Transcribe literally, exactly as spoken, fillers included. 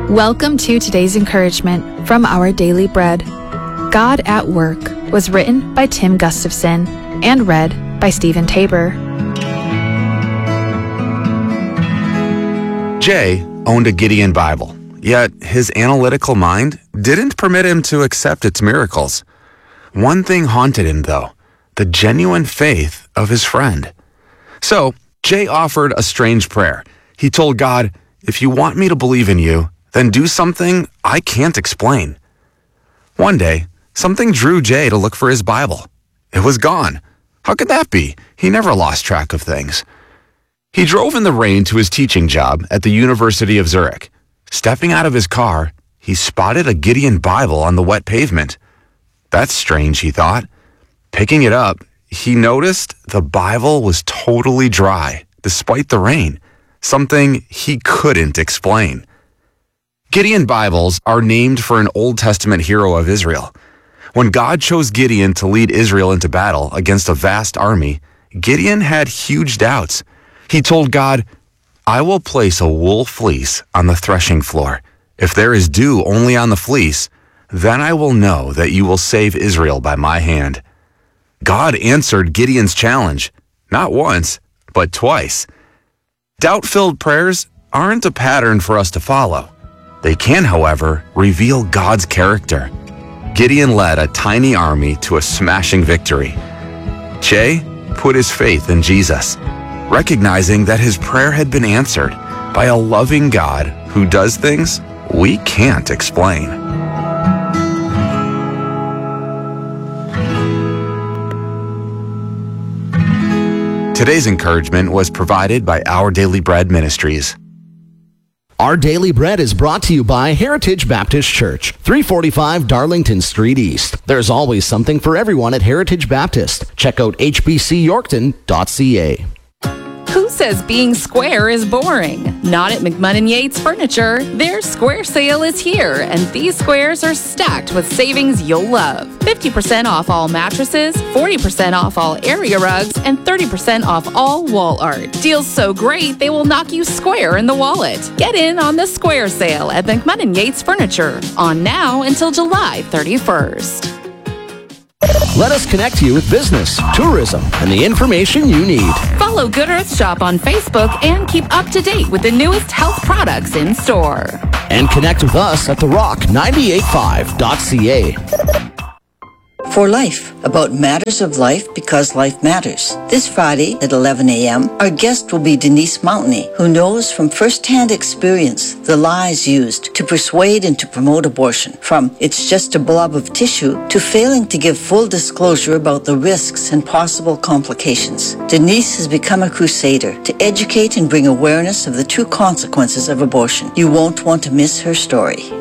Welcome to today's encouragement from Our Daily Bread. God at Work was written by Tim Gustafson and read by Stephen Tabor. Jay owned a Gideon Bible, yet his analytical mind didn't permit him to accept its miracles. One thing haunted him, though, the genuine faith of his friend. So, Jay offered a strange prayer. He told God, "If you want me to believe in you, then do something I can't explain." One day, something drew Jay to look for his Bible. It was gone. How could that be? He never lost track of things. He drove in the rain to his teaching job at the University of Zurich. Stepping out of his car, he spotted a Gideon Bible on the wet pavement. That's strange, he thought. Picking it up, he noticed the Bible was totally dry, despite the rain, something he couldn't explain. Gideon Bibles are named for an Old Testament hero of Israel. When God chose Gideon to lead Israel into battle against a vast army, Gideon had huge doubts. He told God, "I will place a wool fleece on the threshing floor. If there is dew only on the fleece, then I will know that you will save Israel by my hand." God answered Gideon's challenge, not once, but twice. Doubt-filled prayers aren't a pattern for us to follow. They can, however, reveal God's character. Gideon led a tiny army to a smashing victory. Jay put his faith in Jesus, recognizing that his prayer had been answered by a loving God who does things we can't explain. Today's encouragement was provided by Our Daily Bread Ministries. Our Daily Bread is brought to you by Heritage Baptist Church, three forty-five Darlington Street East. There's always something for everyone at Heritage Baptist. Check out h b c yorkton dot c a. Who says being square is boring? Not at McMunn Yates Furniture. Their square sale is here, and these squares are stacked with savings you'll love. fifty percent off all mattresses, forty percent off all area rugs, and thirty percent off all wall art. Deals so great, they will knock you square in the wallet. Get in on the square sale at McMunn Yates Furniture. On now until July thirty-first. Let us connect you with business, tourism, and the information you need. Follow Good Earth Shop on Facebook and keep up to date with the newest health products in store. And connect with us at the rock ninety-eight point five dot c a. For Life, about matters of life because life matters. This Friday at eleven a.m., our guest will be Denise Mountney, who knows from first-hand experience the lies used to persuade and to promote abortion, from it's just a blob of tissue to failing to give full disclosure about the risks and possible complications. Denise has become a crusader to educate and bring awareness of the true consequences of abortion. You won't want to miss her story.